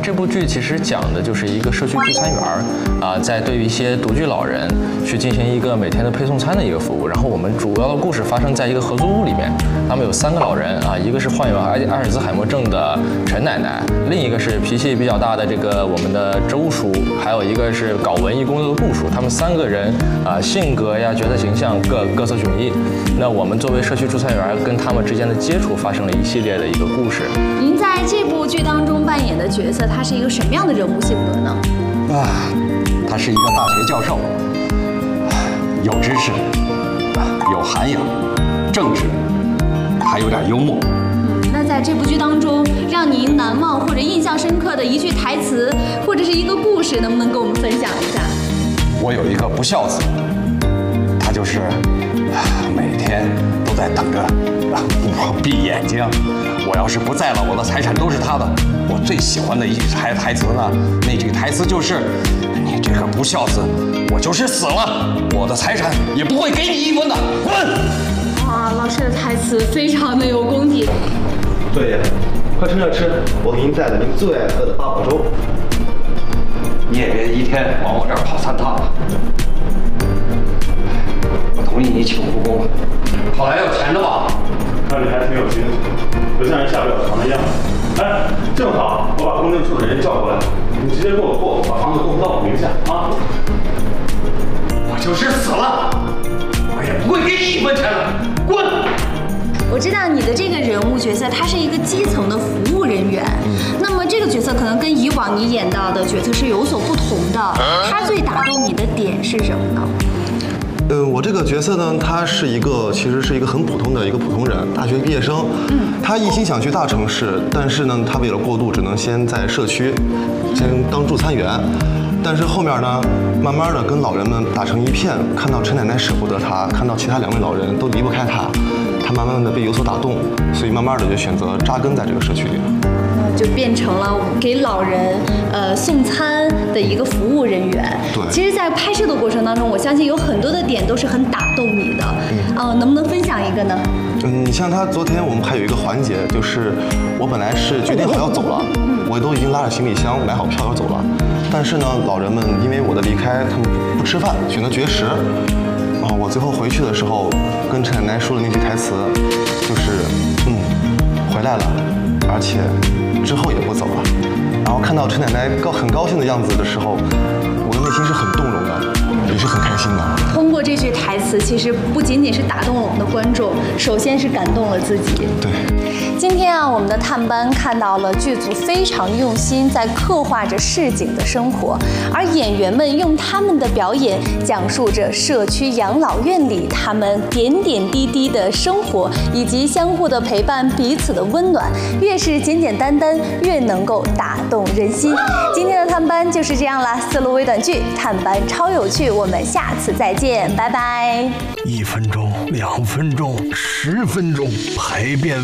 这部剧其实讲的就是一个社区助餐员在对于一些独居老人去进行一个每天的配送餐的一个服务。然后我们主要的故事发生在一个合租屋里面，他们有3个老人一个是患有阿尔兹海默症的陈奶奶，另一个是脾气比较大的这个我们的周叔，还有一个是搞文艺工作的顾叔。他们3个人性格呀、角色形象各色迥异。那我们作为社区助餐员跟他们之间的接触，发生了一系列的一个故事。 您在这部剧当中扮演的角色，他是一个什么样的人物性格呢？ 他是一个大学教授，有知识，有涵养，正直，还有点幽默。 那在这部剧当中，让您难忘或者印象深刻的一句台词，或者是一个故事，能不能跟我们分享一下？ 我有一个不孝子，他就是每天都在等着我闭眼睛。我要是不在了，我的财产都是他的。我最喜欢的一句台词呢，那句台词就是：“你这个不孝子，我就是死了，我的财产也不会给你1分的，滚！” 哇，老师的台词非常的有功底。 对呀，快趁热吃，我给您带了您最爱喝的八宝粥。 你也别一天往我这儿跑3趟了。我同意你请护工，跑来要钱的吧？ 看你还挺有心思，不像人下不了床的样子。哎，正好我把公证处的人叫过来，你直接给我把房子过户到我名下啊！ 我就是死了，我也不会给你1分钱的，滚！ 我知道你的这个人物角色，他是一个基层的服务人员。那么这个角色可能跟以往你演到的角色是有所不同的。他最打动你的点是什么呢？ 我这个角色呢，他其实是一个很普通的一个普通人，大学毕业生。他一心想去大城市，但是呢，他为了过渡，只能先在社区，先当助餐员。但是后面呢，慢慢的跟老人们打成一片，看到陈奶奶舍不得他，看到其他2位老人都离不开他，他慢慢的被有所打动，所以慢慢的就选择扎根在这个社区里了。 就变成了给老人送餐的一个服务人员。 对， 其实，在拍摄的过程当中，我相信有很多的点都是很打动你的。能不能分享一个呢？ 你像他昨天我们还有一个环节，就是我本来是决定好要走了，我都已经拉着行李箱买好票要走了，但是呢，老人们因为我的离开，他们不吃饭，选择绝食。我最后回去的时候，跟陈奶奶说了那句台词，就是回来了，而且之后也不走了。然后看到陈奶奶很高兴的样子的时候，我的内心是很动容的，也是很开心的。 通过这句台词，其实不仅仅是打动了我们的观众，首先是感动了自己。 对。 今天我们的探班看到了剧组非常用心在刻画着市井的生活，而演员们用他们的表演讲述着社区养老院里他们点点滴滴的生活，以及相互的陪伴，彼此的温暖。越是简简单单，越能够打动人心。今天的探班就是这样啦，思路微短剧，探班超有趣，我们下次再见，拜拜。 1分钟、2分钟、10分钟，排便。